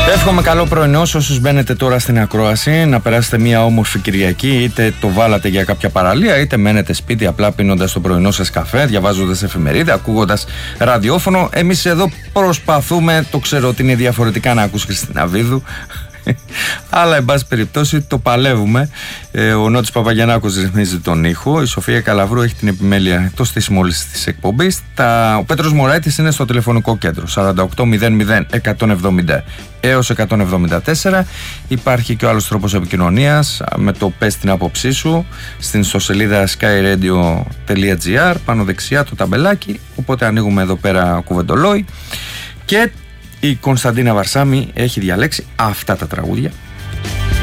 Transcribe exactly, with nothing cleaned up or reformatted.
Εύχομαι καλό πρωινό σε όσους μπαίνετε τώρα στην ακρόαση, να περάσετε μια όμορφη Κυριακή, είτε το βάλατε για κάποια παραλία, είτε μένετε σπίτι απλά πίνοντας το πρωινό σας καφέ, διαβάζοντας εφημερίδα, ακούγοντας ραδιόφωνο. Εμείς εδώ προσπαθούμε, το ξέρω ότι είναι διαφορετικά να ακούς Χριστίνα Βίδου, αλλά εν πάση περιπτώσει το παλεύουμε. ε, Ο Νότης Παπαγιαννάκος ρυθμίζει τον ήχο, η Σοφία Καλαβρού έχει την επιμέλεια, το στήσιμο όλης της εκπομπής. Τα... Ο Πέτρος Μωραίτης είναι στο τηλεφωνικό κέντρο σαράντα οκτώ μηδέν μηδέν εκατόν εβδομήντα έως εκατόν εβδομήντα τέσσερα. Υπάρχει και ο άλλος τρόπος επικοινωνίας με το πες την άποψή σου στην ιστοσελίδα skyradio τελεία gr, πάνω δεξιά το ταμπελάκι. Οπότε ανοίγουμε εδώ πέρα κουβεντολόι και η Κωνσταντίνα Βαρσάμι έχει διαλέξει αυτά τα τραγούδια.